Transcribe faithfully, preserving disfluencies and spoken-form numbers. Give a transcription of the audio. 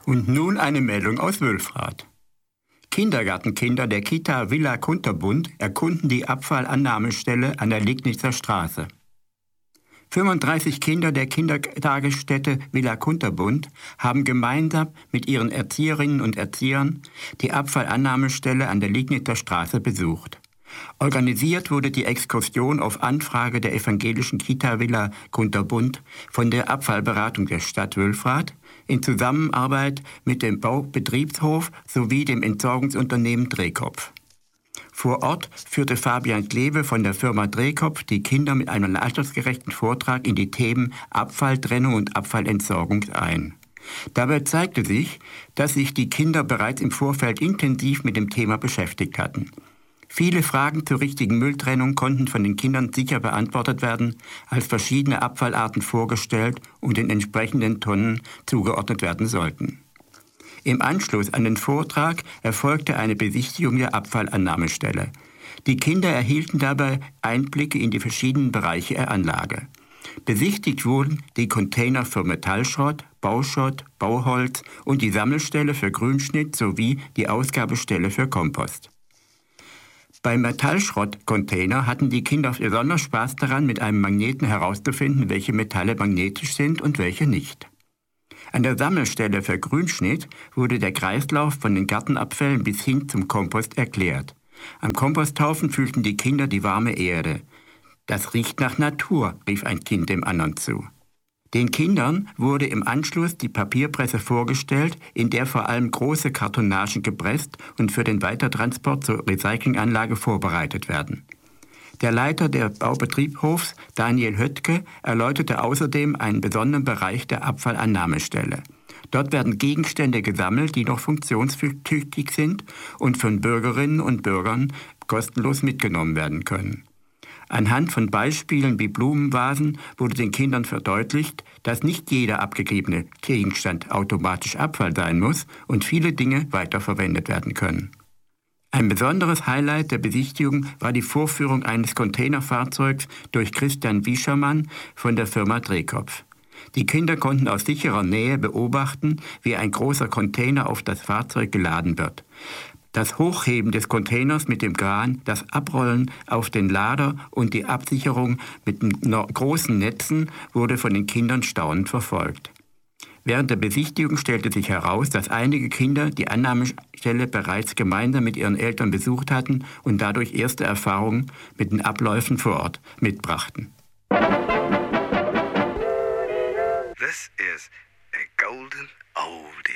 Und nun eine Meldung aus Wülfrath. Kindergartenkinder der Kita Villa Kunterbund erkunden die Abfallannahmestelle an der Liegnitzer Straße. fünfunddreißig Kinder der Kindertagesstätte Villa Kunterbund haben gemeinsam mit ihren Erzieherinnen und Erziehern die Abfallannahmestelle an der Liegnitzer Straße besucht. Organisiert wurde die Exkursion auf Anfrage der evangelischen Kita Villa Kunterbund von der Abfallberatung der Stadt Wülfrath in Zusammenarbeit mit dem Baubetriebshof sowie dem Entsorgungsunternehmen Drehkopf. Vor Ort führte Fabian Kleve von der Firma Drehkopf die Kinder mit einem altersgerechten Vortrag in die Themen Abfalltrennung und Abfallentsorgung ein. Dabei zeigte sich, dass sich die Kinder bereits im Vorfeld intensiv mit dem Thema beschäftigt hatten. Viele Fragen zur richtigen Mülltrennung konnten von den Kindern sicher beantwortet werden, als verschiedene Abfallarten vorgestellt und den entsprechenden Tonnen zugeordnet werden sollten. Im Anschluss an den Vortrag erfolgte eine Besichtigung der Abfallannahmestelle. Die Kinder erhielten dabei Einblicke in die verschiedenen Bereiche der Anlage. Besichtigt wurden die Container für Metallschrott, Bauschrott, Bauholz und die Sammelstelle für Grünschnitt sowie die Ausgabestelle für Kompost. Beim Metallschrottcontainer hatten die Kinder besonders Spaß daran, mit einem Magneten herauszufinden, welche Metalle magnetisch sind und welche nicht. An der Sammelstelle für Grünschnitt wurde der Kreislauf von den Gartenabfällen bis hin zum Kompost erklärt. Am Komposthaufen fühlten die Kinder die warme Erde. »Das riecht nach Natur«, rief ein Kind dem anderen zu. Den Kindern wurde im Anschluss die Papierpresse vorgestellt, in der vor allem große Kartonagen gepresst und für den Weitertransport zur Recyclinganlage vorbereitet werden. Der Leiter der Baubetriebshofs, Daniel Höttke, erläuterte außerdem einen besonderen Bereich der Abfallannahmestelle. Dort werden Gegenstände gesammelt, die noch funktionstüchtig sind und von Bürgerinnen und Bürgern kostenlos mitgenommen werden können. Anhand von Beispielen wie Blumenvasen wurde den Kindern verdeutlicht, dass nicht jeder abgegebene Gegenstand automatisch Abfall sein muss und viele Dinge weiterverwendet werden können. Ein besonderes Highlight der Besichtigung war die Vorführung eines Containerfahrzeugs durch Christian Wischermann von der Firma Drehkopf. Die Kinder konnten aus sicherer Nähe beobachten, wie ein großer Container auf das Fahrzeug geladen wird. Das Hochheben des Containers mit dem Kran, das Abrollen auf den Lader und die Absicherung mit großen Netzen wurde von den Kindern staunend verfolgt. Während der Besichtigung stellte sich heraus, dass einige Kinder die Annahmestelle bereits gemeinsam mit ihren Eltern besucht hatten und dadurch erste Erfahrungen mit den Abläufen vor Ort mitbrachten. This is a golden oldie.